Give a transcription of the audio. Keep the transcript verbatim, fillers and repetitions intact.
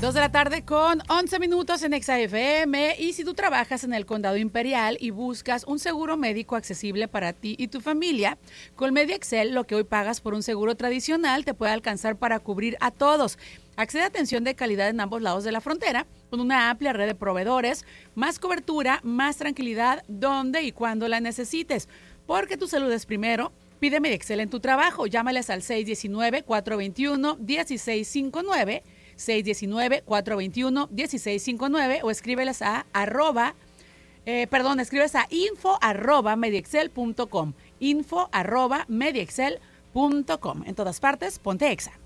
Dos de la tarde con once minutos en Exa F M. Y si tú trabajas en el Condado Imperial y buscas un seguro médico accesible para ti y tu familia, con MediExcel lo que hoy pagas por un seguro tradicional te puede alcanzar para cubrir a todos. Accede a atención de calidad en ambos lados de la frontera, con una amplia red de proveedores, más cobertura, más tranquilidad, donde y cuando la necesites. Porque tu salud es primero. Pide MediExcel en tu trabajo. Llámales al seis uno nueve, cuatro dos uno, uno seis cinco nueve, seis uno nueve, cuatro dos uno, uno seis cinco nueve o escríbeles a arroba, eh, perdón, escribes a info arroba mediexcel punto com, info arroba mediexcel punto com. En todas partes, ponte Exa.